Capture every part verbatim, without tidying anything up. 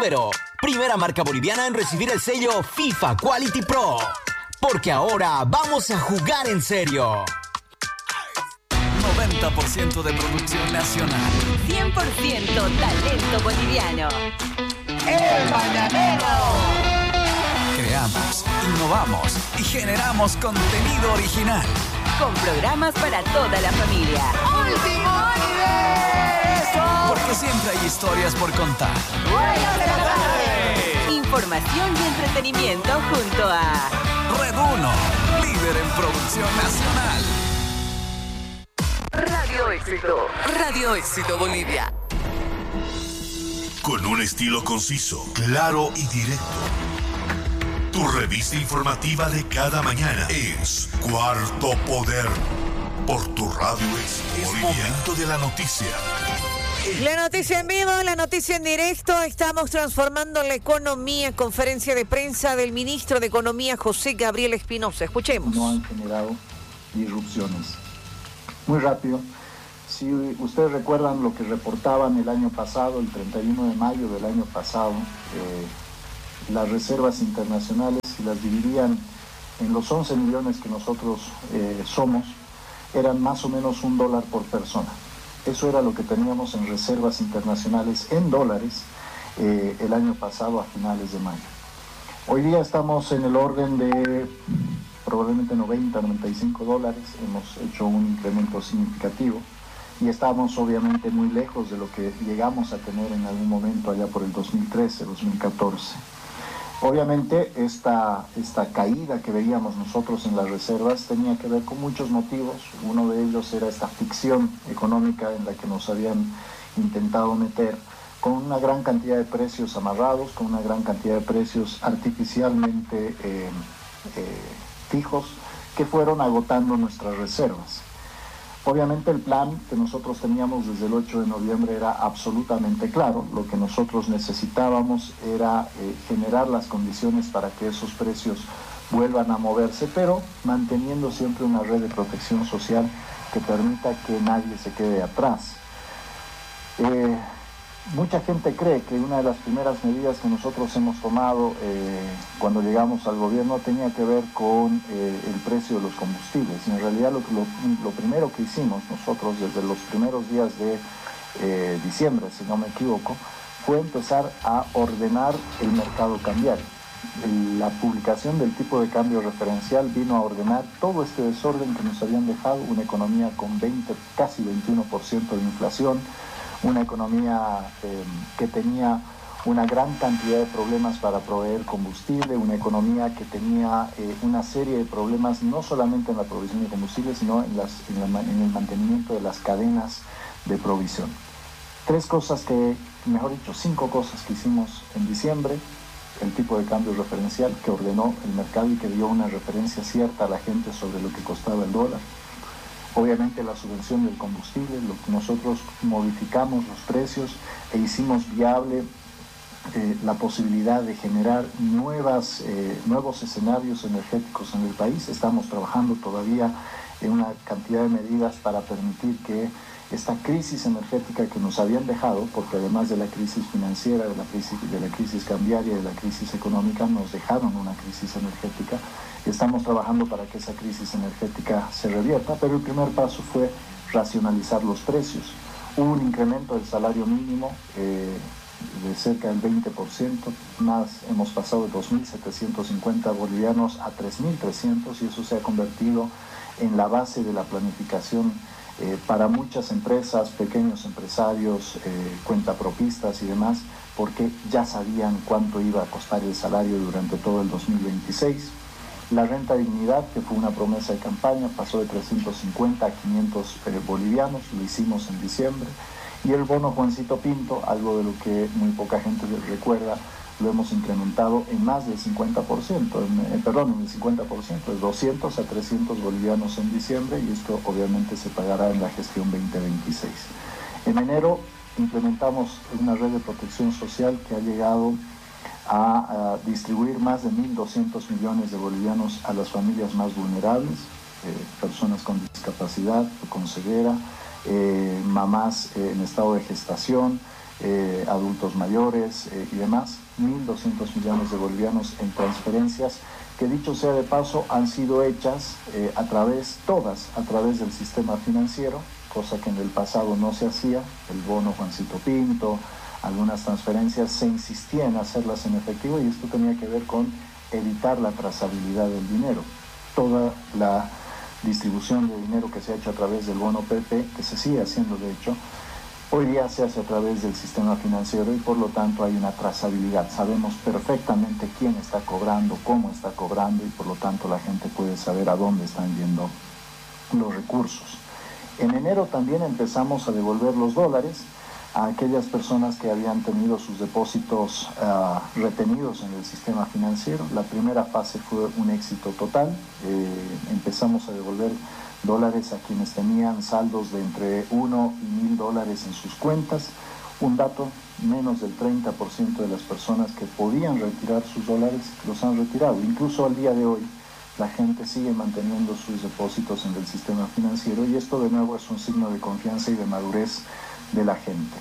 Ibero, primera marca boliviana en recibir el sello FIFA Quality Pro. Porque ahora vamos a jugar en serio. noventa por ciento de producción nacional. cien por ciento talento boliviano. ¡El Mañanero! Creamos, innovamos y generamos contenido original. Con programas para toda la familia. ¡Último universo! Porque siempre hay historias por contar. ¡Buenas de la tarde! Información y entretenimiento junto a Red uno, líder en producción nacional. Radio Éxito. Radio Éxito Bolivia. Con un estilo conciso, claro y directo. Tu revista informativa de cada mañana es Cuarto Poder. Por tu radio es, es momento de la noticia. La noticia en vivo, la noticia en directo. Estamos transformando la economía. Conferencia de prensa del ministro de Economía, José Gabriel Espinosa. Escuchemos. No han generado disrupciones. Muy rápido. Si ustedes recuerdan lo que reportaban el año pasado, el treinta y uno de mayo del año pasado, eh, las reservas internacionales, si las dividían en los once millones que nosotros eh, somos, eran más o menos un dólar por persona. Eso era lo que teníamos en reservas internacionales en dólares eh, el año pasado a finales de mayo. Hoy día estamos en el orden de probablemente noventa, noventa y cinco dólares, hemos hecho un incremento significativo y estamos obviamente muy lejos de lo que llegamos a tener en algún momento allá por el dos mil trece, dos mil catorce. Obviamente esta, esta caída que veíamos nosotros en las reservas tenía que ver con muchos motivos. Uno de ellos era esta ficción económica en la que nos habían intentado meter, con una gran cantidad de precios amarrados, con una gran cantidad de precios artificialmente eh, eh, fijos, que fueron agotando nuestras reservas. Obviamente el plan que nosotros teníamos desde el ocho de noviembre era absolutamente claro. Lo que nosotros necesitábamos era eh, generar las condiciones para que esos precios vuelvan a moverse, pero manteniendo siempre una red de protección social que permita que nadie se quede atrás. Eh, Mucha gente cree que una de las primeras medidas que nosotros hemos tomado eh, cuando llegamos al gobierno tenía que ver con eh, el precio de los combustibles. Y en realidad lo, lo, lo primero que hicimos nosotros desde los primeros días de eh, diciembre, si no me equivoco, fue empezar a ordenar el mercado cambiario. La publicación del tipo de cambio referencial vino a ordenar todo este desorden que nos habían dejado, una economía con veinte, casi veintiuno por ciento de inflación, una economía eh, que tenía una gran cantidad de problemas para proveer combustible, una economía que tenía eh, una serie de problemas no solamente en la provisión de combustible, sino en, las, en, la, en el mantenimiento de las cadenas de provisión. Tres cosas que, mejor dicho, cinco cosas que hicimos en diciembre: el tipo de cambio referencial que ordenó el mercado y que dio una referencia cierta a la gente sobre lo que costaba el dólar. Obviamente la subvención del combustible, lo que nosotros modificamos los precios e hicimos viable eh, la posibilidad de generar nuevas, eh, nuevos escenarios energéticos en el país. Estamos trabajando todavía en una cantidad de medidas para permitir que esta crisis energética que nos habían dejado, porque además de la crisis financiera, de la crisis, de la crisis cambiaria, de la crisis económica, nos dejaron una crisis energética. Estamos trabajando para que esa crisis energética se revierta, pero el primer paso fue racionalizar los precios. Hubo un incremento del salario mínimo eh, de cerca del veinte por ciento, más hemos pasado de dos mil setecientos cincuenta bolivianos a tres mil trescientos, y eso se ha convertido en la base de la planificación eh, para muchas empresas, pequeños empresarios, eh, cuentapropistas y demás, porque ya sabían cuánto iba a costar el salario durante todo el dos mil veintiséis. La renta dignidad, que fue una promesa de campaña, pasó de trescientos cincuenta a quinientos eh, bolivianos, lo hicimos en diciembre. Y el bono Juancito Pinto, algo de lo que muy poca gente recuerda, lo hemos incrementado en más del cincuenta por ciento, en, eh, perdón, en el cincuenta por ciento, de doscientos a trescientos bolivianos en diciembre, y esto obviamente se pagará en la gestión veinte veintiséis. En enero implementamos una red de protección social que ha llegado a, a distribuir más de mil doscientos millones de bolivianos a las familias más vulnerables, eh, personas con discapacidad, con ceguera, eh, mamás eh, en estado de gestación, eh, adultos mayores eh, y demás, mil doscientos millones de bolivianos en transferencias que, dicho sea de paso, han sido hechas eh, a través, todas a través del sistema financiero, cosa que en el pasado no se hacía. El bono Juancito Pinto, algunas transferencias se insistía en hacerlas en efectivo, y esto tenía que ver con evitar la trazabilidad del dinero. Toda la distribución de dinero que se ha hecho a través del bono P P, que se sigue haciendo de hecho, hoy día se hace a través del sistema financiero, y por lo tanto hay una trazabilidad. Sabemos perfectamente quién está cobrando, cómo está cobrando, y por lo tanto la gente puede saber a dónde están yendo los recursos. En enero también empezamos a devolver los dólares a aquellas personas que habían tenido sus depósitos uh, retenidos en el sistema financiero. La primera fase fue un éxito total. Eh, empezamos a devolver dólares a quienes tenían saldos de entre uno y mil dólares en sus cuentas. Un dato, menos del treinta por ciento de las personas que podían retirar sus dólares los han retirado. Incluso al día de hoy, la gente sigue manteniendo sus depósitos en el sistema financiero, y esto de nuevo es un signo de confianza y de madurez de la gente.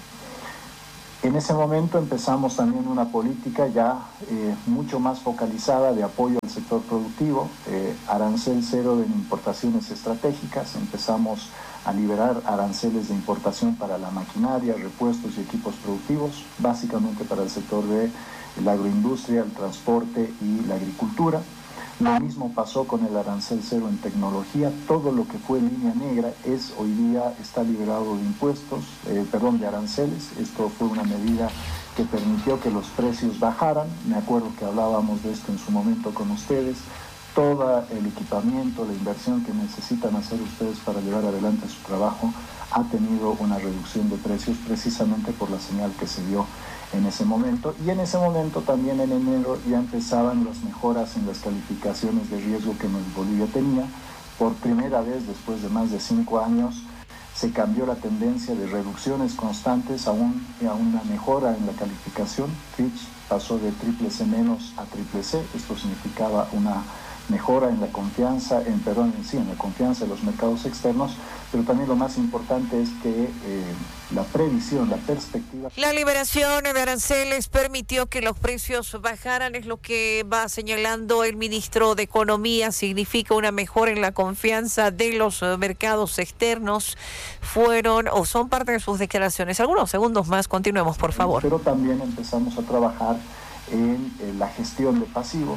En ese momento empezamos también una política ya eh, mucho más focalizada de apoyo al sector productivo, eh, arancel cero de importaciones estratégicas. Empezamos a liberar aranceles de importación para la maquinaria, repuestos y equipos productivos, básicamente para el sector de la agroindustria, el transporte y la agricultura. Lo mismo pasó con el arancel cero en tecnología. Todo lo que fue línea negra es hoy día está liberado de impuestos, eh, perdón, de aranceles. Esto fue una medida que permitió que los precios bajaran. Me acuerdo que hablábamos de esto en su momento con ustedes. Todo el equipamiento, la inversión que necesitan hacer ustedes para llevar adelante su trabajo ha tenido una reducción de precios, precisamente por la señal que se dio en ese momento. Y en ese momento también en enero ya empezaban las mejoras en las calificaciones de riesgo que Bolivia tenía. Por primera vez después de más de cinco años se cambió la tendencia de reducciones constantes a, un, a una mejora en la calificación. Fitch pasó de triple C menos a triple C. Esto significaba una mejora en la confianza, en, perdón, en sí, en la confianza de los mercados externos, pero también lo más importante es que eh, la previsión, la perspectiva... La liberación de aranceles permitió que los precios bajaran, es lo que va señalando el ministro de Economía, significa una mejora en la confianza de los mercados externos. Fueron, o son parte de sus declaraciones. Algunos segundos más, continuemos, por favor. Pero también empezamos a trabajar en, en la gestión de pasivos.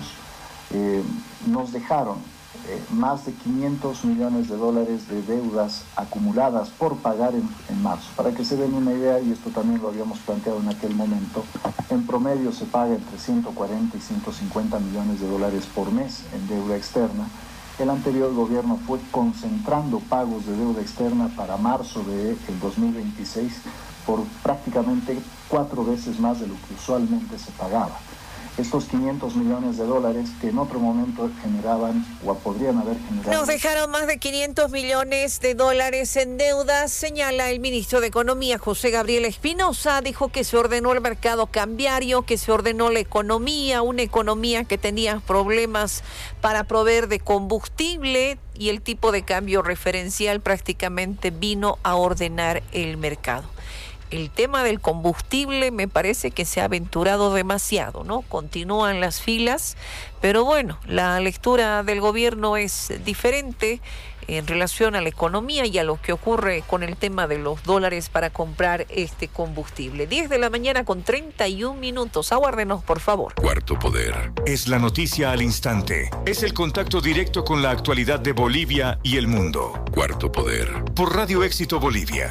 Eh, nos dejaron eh, más de quinientos millones de dólares de deudas acumuladas por pagar en, en marzo. Para que se den una idea, y esto también lo habíamos planteado en aquel momento, en promedio se paga entre ciento cuarenta y ciento cincuenta millones de dólares por mes en deuda externa. El anterior gobierno fue concentrando pagos de deuda externa para marzo del dos mil veintiséis por prácticamente cuatro veces más de lo que usualmente se pagaba. Estos quinientos millones de dólares que en otro momento generaban o podrían haber generado... Nos dejaron más de quinientos millones de dólares en deuda, señala el ministro de Economía, José Gabriel Espinosa. Dijo que se ordenó el mercado cambiario, que se ordenó la economía, una economía que tenía problemas para proveer de combustible, y el tipo de cambio referencial prácticamente vino a ordenar el mercado. El tema del combustible me parece que se ha aventurado demasiado, ¿no? Continúan las filas, pero bueno, la lectura del gobierno es diferente en relación a la economía y a lo que ocurre con el tema de los dólares para comprar este combustible. diez de la mañana con treinta y un minutos. Aguárdenos, por favor. Cuarto Poder. Es la noticia al instante. Es el contacto directo con la actualidad de Bolivia y el mundo. Cuarto Poder. Por Radio Éxito Bolivia.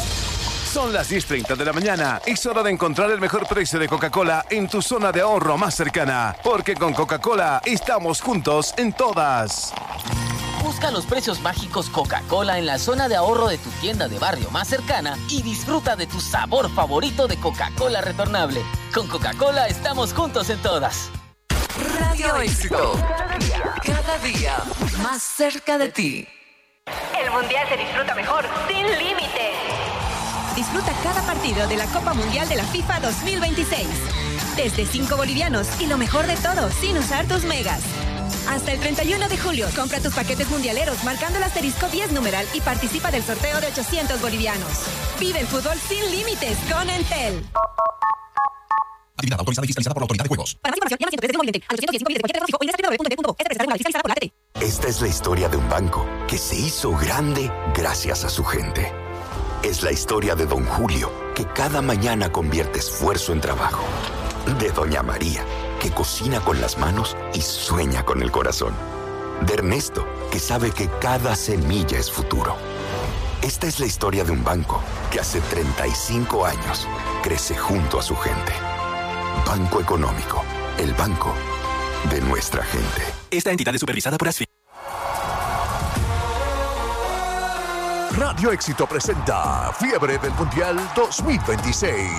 Son las diez treinta de la mañana. Es hora de encontrar el mejor precio de Coca-Cola en tu zona de ahorro más cercana. Porque con Coca-Cola estamos juntos en todas. Busca los precios mágicos Coca-Cola en la zona de ahorro de tu tienda de barrio más cercana y disfruta de tu sabor favorito de Coca-Cola retornable. Con Coca-Cola estamos juntos en todas. Radio Éxito. Cada día, cada día más cerca de ti. El Mundial se disfruta mejor, sin límites. Disfruta cada partido de la Copa Mundial de la FIFA dos mil veintiséis. Desde cinco bolivianos y lo mejor de todo, sin usar tus megas. Hasta el treinta y uno de julio, compra tus paquetes mundialeros marcando el asterisco diez numeral y participa del sorteo de ochocientos bolivianos. Vive el fútbol sin límites con Entel. Actividad autorizada y fiscalizada por la Autoridad de Juegos. Para más información, llama ciento trece al ochocientos dieciséis de cualquier tecnológico o ingresa a w w w punto b punto b punto es fiscalizada por la Esta es la historia de un banco que se hizo grande gracias a su gente. Es la historia de Don Julio, que cada mañana convierte esfuerzo en trabajo. De Doña María, que cocina con las manos y sueña con el corazón. De Ernesto, que sabe que cada semilla es futuro. Esta es la historia de un banco que hace treinta y cinco años crece junto a su gente. Banco Económico, el banco de nuestra gente. Esta entidad es supervisada por ASFI. Radio Éxito presenta Fiebre del Mundial dos mil veintiséis.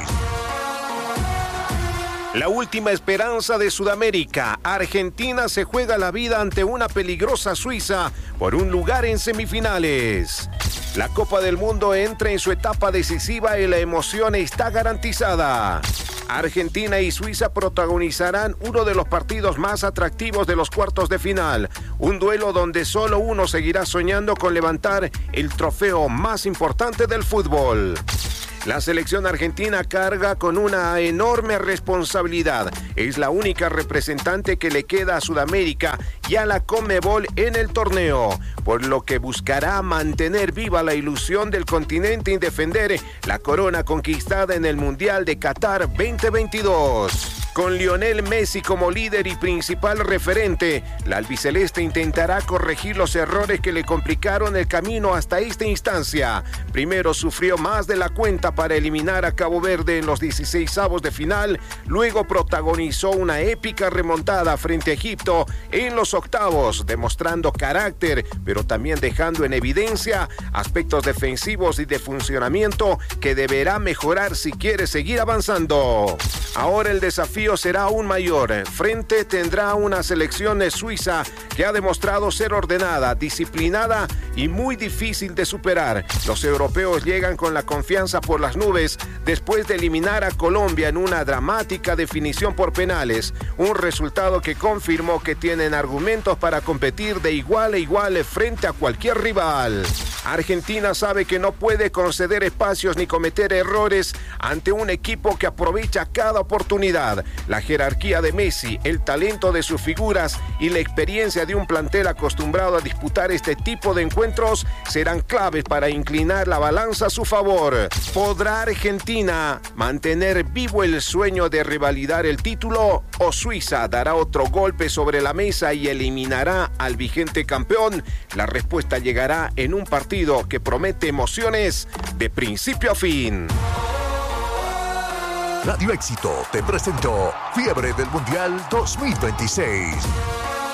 La última esperanza de Sudamérica. Argentina se juega la vida ante una peligrosa Suiza por un lugar en semifinales. La Copa del Mundo entra en su etapa decisiva y la emoción está garantizada. Argentina y Suiza protagonizarán uno de los partidos más atractivos de los cuartos de final. Un duelo donde solo uno seguirá soñando con levantar el trofeo más importante del fútbol. La selección argentina carga con una enorme responsabilidad. Es la única representante que le queda a Sudamérica y a la Conmebol en el torneo, por lo que buscará mantener viva la ilusión del continente y defender la corona conquistada en el Mundial de Qatar veinte veintidós. Con Lionel Messi como líder y principal referente, la albiceleste intentará corregir los errores que le complicaron el camino hasta esta instancia. Primero sufrió más de la cuenta para eliminar a Cabo Verde en los dieciseisavos de final, luego protagonizó una épica remontada frente a Egipto en los octavos, demostrando carácter, pero también dejando en evidencia aspectos defensivos y de funcionamiento que deberá mejorar si quiere seguir avanzando. Ahora el desafío será aún mayor. Frente tendrá una selección suiza que ha demostrado ser ordenada, disciplinada y muy difícil de superar. Los europeos llegan con la confianza por las nubes después de eliminar a Colombia en una dramática definición por penales, un resultado que confirmó que tienen argumentos para competir de igual a igual frente a cualquier rival. Argentina sabe que no puede conceder espacios ni cometer errores ante un equipo que aprovecha cada oportunidad. La jerarquía de Messi, el talento de sus figuras y la experiencia de un plantel acostumbrado a disputar este tipo de encuentros serán claves para inclinar la balanza a su favor. ¿Podrá Argentina mantener vivo el sueño de revalidar el título o Suiza dará otro golpe sobre la mesa y eliminará al vigente campeón? La respuesta llegará en un partido que promete emociones de principio a fin. Radio Éxito te presentó Fiebre del Mundial dos mil veintiséis.